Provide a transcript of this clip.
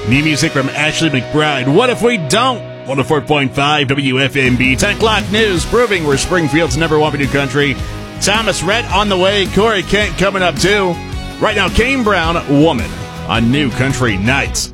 New music from Ashley McBride. What if we don't? 104.5 WFMB. 10 o'clock news proving we're Springfield's number one new country. Thomas Rhett on the way. Corey Kent coming up too. Right now, Kane Brown, Woman on New Country Nights.